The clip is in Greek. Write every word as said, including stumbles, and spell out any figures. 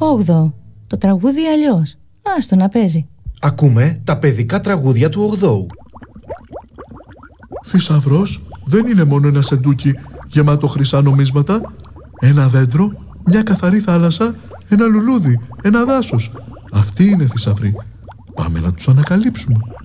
όγδοο. Το τραγούδι αλλιώς. Άστο να παίζει. Ακούμε τα παιδικά τραγούδια του ογδόου. Θησαυρός δεν είναι μόνο ένα σεντούκι γεμάτο χρυσά νομίσματα. Ένα δέντρο, μια καθαρή θάλασσα, ένα λουλούδι, ένα δάσος. Αυτοί είναι θησαυροί. Πάμε να τους ανακαλύψουμε.